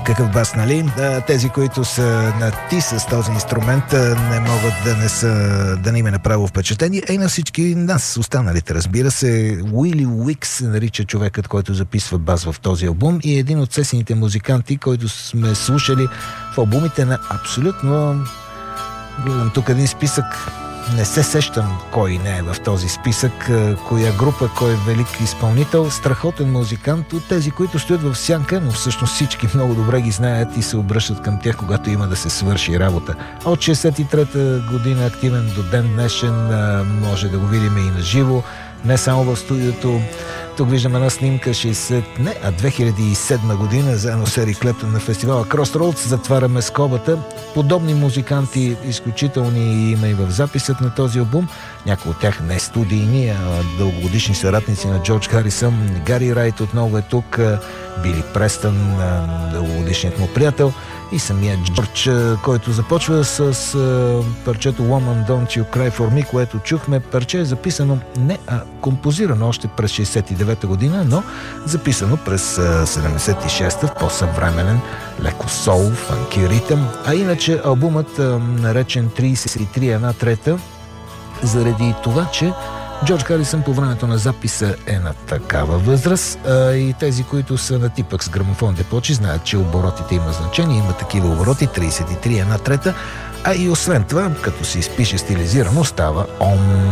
какъв бас, нали? Тези, които са на ти с този инструмент, не могат да не им е направило впечатление. И на всички нас, останалите, разбира се. Уили Уикс се нарича човекът, който записва бас в този албум и е един от сесените музиканти, който сме слушали в албумите на абсолютно... Гледам тук един списък. Не се сещам кой не е в този списък, коя група, кой е велик изпълнител, страхотен музикант от тези, които стоят в сянка, но всъщност всички много добре ги знаят и се обръщат към тях, когато има да се свърши работа. От 63-та година активен до ден днешен, може да го видим и на живо, не само в студиото. Тук виждам една снимка 2007 година, заедно с Ерик Клептън на фестивала Crossroads. Затваряме скобата. Подобни музиканти, изключителни има и в записът на този албум. Някои от тях не студийни, а дългогодишни съратници на Джордж Харисън. Гари Райт отново е тук, Били Престън, дългогодишният му приятел, и самия Джордж, който започва с парчето Woman Don't You Cry For Me, което чухме. Парче е записано композирано още през 69-та година, но записано през 76-та в по-съвременен, леко соул, фанки ритъм. А иначе албумът, наречен 33:1/3, заради това, че Джордж Харисън по времето на записа е на такава възраст, и тези, които са на типък с грамофонните плочи, знаят, че оборотите има значение, има такива обороти, 33:1/3, а и освен това, като се изпише стилизирано, става ом.